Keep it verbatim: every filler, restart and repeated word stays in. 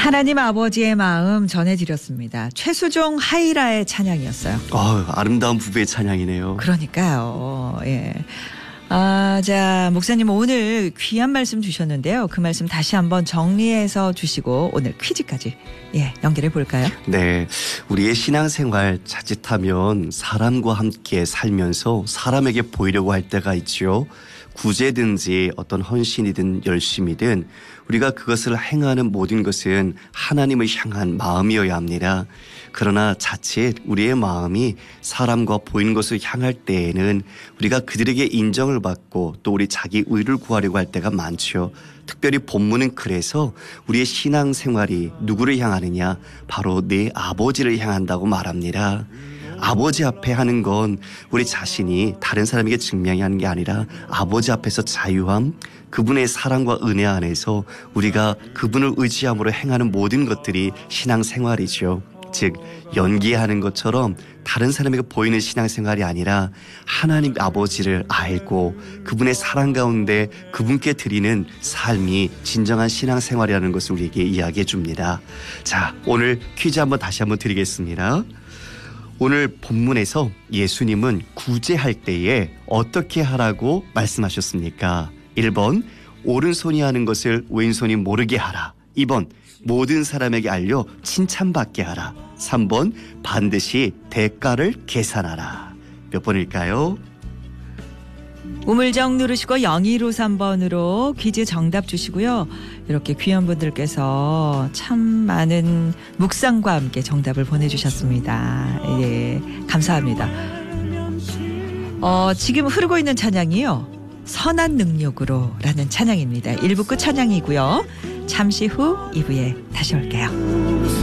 하나님 아버지의 마음 전해드렸습니다. 최수종 하이라의 찬양이었어요. 어, 아름다운 부부의 찬양이네요. 그러니까요. 예. 아, 자, 목사님 오늘 귀한 말씀 주셨는데요. 그 말씀 다시 한번 정리해서 주시고 오늘 퀴즈까지 예, 연결해 볼까요? 네. 우리의 신앙생활 자칫하면 사람과 함께 살면서 사람에게 보이려고 할 때가 있지요. 구제든지 어떤 헌신이든 열심이든 우리가 그것을 행하는 모든 것은 하나님을 향한 마음이어야 합니다. 그러나 자칫 우리의 마음이 사람과 보이는 것을 향할 때에는 우리가 그들에게 인정을 받고 또 우리 자기 의를 구하려고 할 때가 많죠. 특별히 본문은 그래서 우리의 신앙생활이 누구를 향하느냐? 바로 내 아버지를 향한다고 말합니다. 아버지 앞에 하는 건 우리 자신이 다른 사람에게 증명이 하는 게 아니라 아버지 앞에서 자유함, 그분의 사랑과 은혜 안에서 우리가 그분을 의지함으로 행하는 모든 것들이 신앙생활이죠. 즉 연기하는 것처럼 다른 사람에게 보이는 신앙생활이 아니라 하나님 아버지를 알고 그분의 사랑 가운데 그분께 드리는 삶이 진정한 신앙생활이라는 것을 우리에게 이야기해 줍니다. 자, 오늘 퀴즈 한번 다시 한번 드리겠습니다. 오늘 본문에서 예수님은 구제할 때에 어떻게 하라고 말씀하셨습니까? 일 번 오른손이 하는 것을 왼손이 모르게 하라. 이 번 모든 사람에게 알려 칭찬받게 하라. 삼 번 반드시 대가를 계산하라. 몇 번일까요? 우물정 누르시고 영일오삼 번으로 퀴즈 정답 주시고요. 이렇게 귀한 분들께서 참 많은 묵상과 함께 정답을 보내주셨습니다. 예, 감사합니다. 어, 지금 흐르고 있는 찬양이요. 선한 능력으로 라는 찬양입니다. 일 부 끝 찬양이고요. 잠시 후 이 부에 다시 올게요.